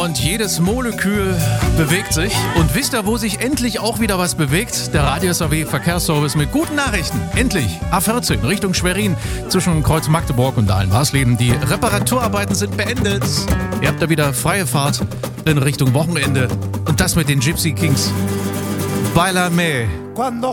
und jedes Molekül bewegt sich. Und wisst ihr, wo sich endlich auch wieder was bewegt? Der Radio SAW Verkehrsservice mit guten Nachrichten. Endlich A14 Richtung Schwerin zwischen Kreuz Magdeburg und Dahlen-Warsleben. Die Reparaturarbeiten sind beendet. Ihr habt da wieder freie Fahrt in Richtung Wochenende. Und das mit den Gypsy Kings. Bailame. Cuando